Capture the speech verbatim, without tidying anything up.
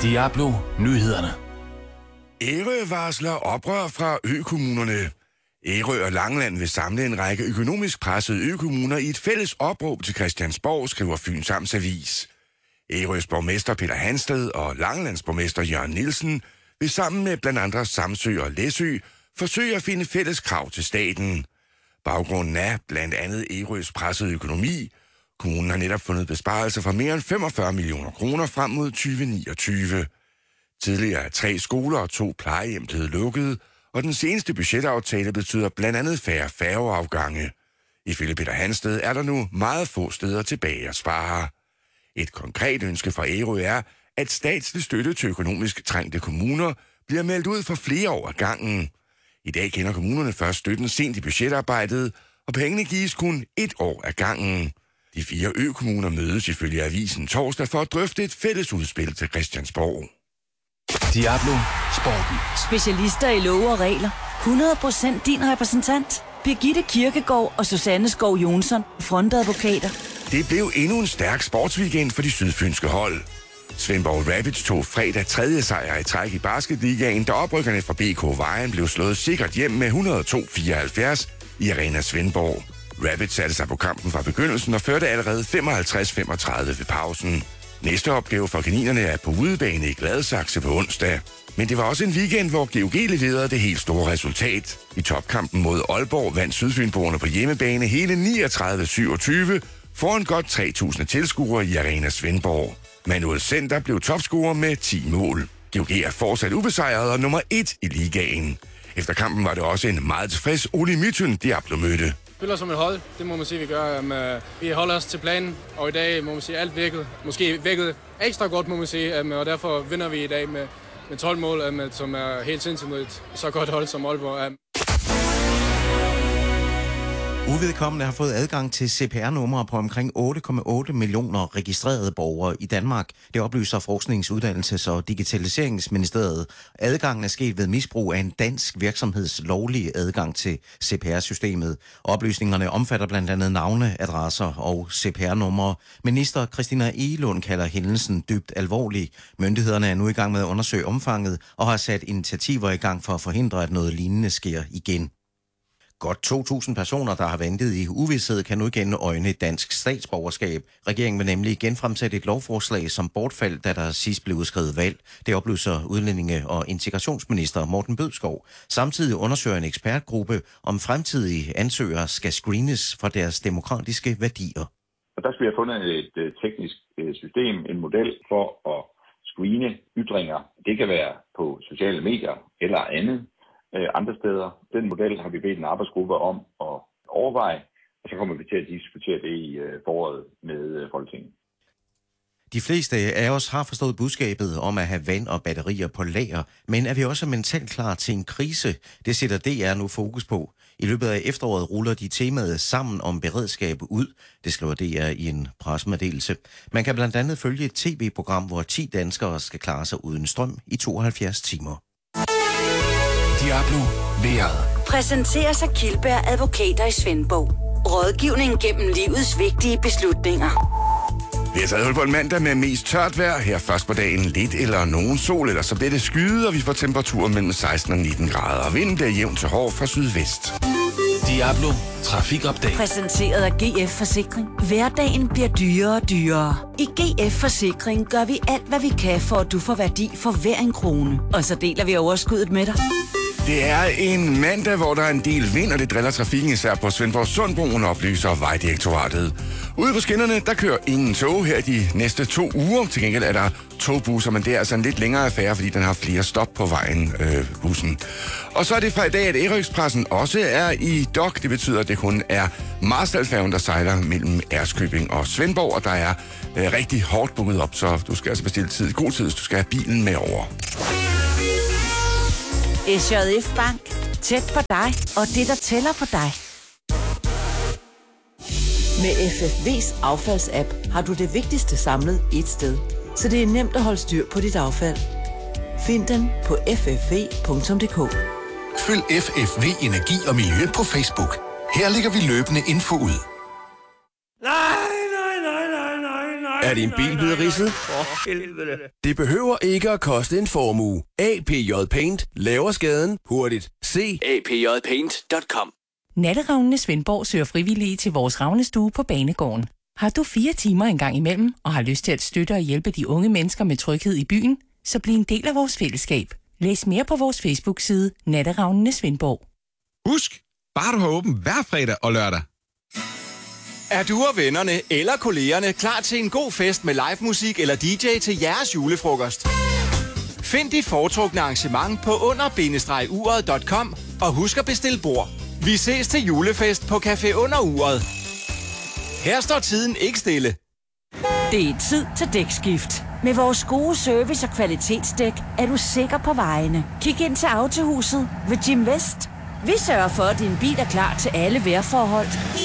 Diablo Nyhederne. Ærø varsler oprør fra økommunerne. Ærø og Langeland vil samle en række økonomisk pressede økommuner i et fælles opråb til Christiansborg, skriver Fyns Amtsavis. Ærøs borgmester Peter Hansted og Langelands borgmester Jørgen Nielsen vil sammen med blandt andre Samsø og Læsø forsøge at finde fælles krav til staten. Baggrunden er blandt andet Ærøs pressede økonomi. Kommunen har netop fundet besparelser for mere end femogfyrre millioner kroner frem mod tyve niogtyve. Tidligere er tre skoler og to plejehjem blevet lukket, og den seneste budgetaftale betyder blandt andet færre færgeafgange. Ifølge Peter Hansted er der nu meget få steder tilbage at spare. Et konkret ønske fra Ærø er, at statslig støtte til økonomisk trængte kommuner bliver meldt ud for flere år ad gangen. I dag kender kommunerne først støtten sent i budgetarbejdet, og pengene gives kun et år ad gangen. De fire økommuner mødes ifølge avisen torsdag for at drøfte et fælles udspil til Christiansborg. Diablo Sporten. Specialister i love og regler. hundrede procent din repræsentant. Birgitte Kirkegaard og Susanne Skov Jonsson, frontadvokater. Det blev endnu en stærk sportsweekend for de sydfynske hold. Svendborg Rabbits tog fredag tredje sejr i træk i basketligaen, da oprykkerne fra B K Vejen blev slået sikkert hjem med et hundrede og to fireoghalvfjerds i Arena Svendborg. Rabbits satte sig på kampen fra begyndelsen og førte allerede femoghalvtreds femogtredive ved pausen. Næste opgave for kaninerne er på udebane i Gladsaxe på onsdag. Men det var også en weekend, hvor G O G leverede det helt store resultat. I topkampen mod Aalborg vandt sydfynboerne på hjemmebane hele niogtredive syvogtyve foran godt tre tusind tilskuere i Arena Svendborg. Manuel Center blev topscorer med ti mål. G O G er fortsat ubesejret og nummer et i ligaen. Efter kampen var det også en meget tilfreds Ole Mytyn Diablo mødte. Vi spiller som et hold, det må man sige, vi gør. Um, vi holder os til planen, og i dag må man sige, alt virkede. Måske vækket ekstra godt, må man sige, um, og derfor vinder vi i dag med, med tolv mål, um, som er helt sindssygt mod et så godt hold som Aalborg. Um. Uvedkommende har fået adgang til C P R-numre på omkring otte komma otte millioner registrerede borgere i Danmark. Det oplyser Forsknings-, Uddannelses- og Digitaliseringsministeriet. Adgangen er sket ved misbrug af en dansk virksomheds lovlige adgang til C P R-systemet. Oplysningerne omfatter blandt andet navne, adresser og C P R-numre. Minister Christina Egelund kalder hændelsen dybt alvorlig. Myndighederne er nu i gang med at undersøge omfanget og har sat initiativer i gang for at forhindre, at noget lignende sker igen. Godt to tusind personer, der har ventet i uvished, kan nu igen øjne et dansk statsborgerskab. Regeringen vil nemlig genfremsætte et lovforslag, som bortfaldt, da der sidst blev udskrevet valg. Det oplyser udlændinge- og integrationsminister Morten Bødskov. Samtidig undersøger en ekspertgruppe, om fremtidige ansøgere skal screenes for deres demokratiske værdier. Og der skal vi have fundet et teknisk system, en model for at screene ytringer. Det kan være på sociale medier eller andet. Andre steder. Den model har vi bedt en arbejdsgruppe om at overveje, og så kommer vi til at diskutere det i foråret med Folketinget. De fleste af os har forstået budskabet om at have vand og batterier på lager, men er vi også mentalt klar til en krise? Det sætter D R nu fokus på. I løbet af efteråret ruller de temaet Sammen om beredskab ud, det skriver D R i en pressemeddelelse. Man kan blandt andet følge et tv-program, hvor ti danskere skal klare sig uden strøm i tooghalvfjerds timer. Diablo Vejret. Præsenteres af Kildberg Advokater i Svendborg. Rådgivning gennem livets vigtige beslutninger. Vi har taget hul på en mandag med mest tørt vejr. Her først på dagen lidt eller nogen sol, eller så bliver det skyet, og vi får temperaturer mellem seksten og nitten grader. Og vinden bliver jævnt til hård fra sydvest. Diablo Trafikupdate. Præsenteret af G F Forsikring. Hverdagen bliver dyrere og dyrere. I G F Forsikring gør vi alt, hvad vi kan, for at du får værdi for hver en krone. Og så deler vi overskuddet med dig. Det er en mandag, hvor der er en del vind, og det driller trafikken især på Svendborg Sundbroen, oplyser Vejdirektoratet. Ude på skinnerne, der kører ingen tog her de næste to uger. Til gengæld er der togbusser, men det er altså en lidt længere affære, fordi den har flere stop på vejen, øh, bussen. Og så er det fra i dag, at Ærøexpressen også er i dok. Det betyder, at det kun er Marstalfærgen, der sejler mellem Ærøskøbing og Svendborg, og der er øh, rigtig hårdt booket op, så du skal altså bestille tid i god tid, hvis du skal have bilen med over. S J F Bank. Tæt på dig, og det, der tæller for dig. Med F F V's affaldsapp har du det vigtigste samlet ét sted, så det er nemt at holde styr på dit affald. Find den på f f v punktum d k. Følg F F V Energi og Miljø på Facebook. Her lægger vi løbende info ud. Nej, nej, nej, nej, nej, nej. Er din bil blevet ridset? Det behøver ikke at koste en formue. A P J Paint laver skaden hurtigt. Se a p j paint punktum com. Natteravnene Svendborg søger frivillige til vores ravnestue på Banegården. Har du fire timer en gang imellem, og har lyst til at støtte og hjælpe de unge mennesker med tryghed i byen, så bliv en del af vores fællesskab. Læs mere på vores Facebook-side Natteravnene Svendborg. Husk, bare du har åbent hver fredag og lørdag. Er du og vennerne eller kollegerne klar til en god fest med live musik eller D J til jeres julefrokost? Find dit foretrukne arrangement på under bindestreg uret punktum com og husk at bestille bord. Vi ses til julefest på Café Under Uret. Her står tiden ikke stille. Det er tid til dækskift. Med vores gode service og kvalitetsdæk er du sikker på vejene. Kig ind til Autohuset ved Jim Vest. Vi sørger for, at din bil er klar til alle vejrforhold.